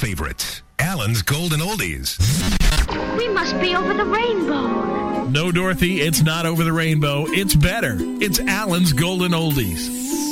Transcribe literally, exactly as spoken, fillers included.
favorites, Alan's Golden Oldies. We must be over the rainbow. No, Dorothy, it's not over the rainbow. It's better. It's Alan's Golden Oldies.